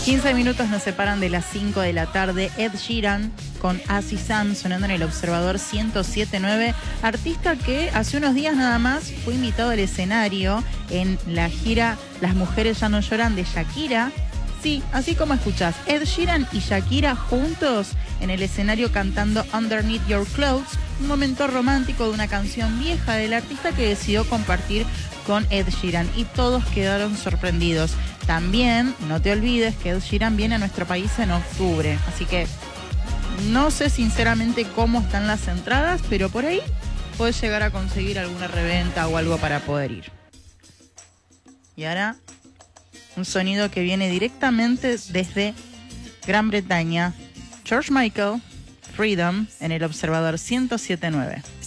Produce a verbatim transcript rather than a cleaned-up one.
quince minutos nos separan de las cinco de la tarde. Ed Sheeran con As It Is sonando en el Observador ciento siete punto nueve. Artista que hace unos días nada más fue invitado al escenario en la gira Las Mujeres Ya No Lloran de Shakira. Sí, así como escuchás, Ed Sheeran y Shakira juntos en el escenario cantando Underneath Your Clothes, un momento romántico de una canción vieja del artista que decidió compartir con Ed Sheeran, y todos quedaron sorprendidos. También, no te olvides que Ed Sheeran viene a nuestro país en octubre, así que no sé sinceramente cómo están las entradas, pero por ahí puedes llegar a conseguir alguna reventa o algo para poder ir. Y ahora, un sonido que viene directamente desde Gran Bretaña. George Michael, Freedom, en el Observador ciento siete punto nueve.